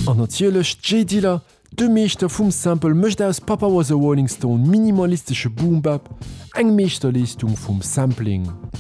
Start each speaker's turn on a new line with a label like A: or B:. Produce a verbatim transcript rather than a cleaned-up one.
A: An natierlech J-Dealer, de Meeser vum Sample mëcht auss Papa was a Rolling Stone minimalistische Boombap, eng Meesterleistung vum Sampling.